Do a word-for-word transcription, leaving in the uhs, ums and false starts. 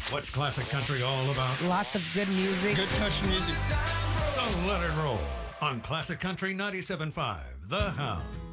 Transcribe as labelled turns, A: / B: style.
A: What's classic country all about?
B: Lots of good music.
C: Good country music.
A: So let it roll on Classic Country ninety-seven point five, The Hound.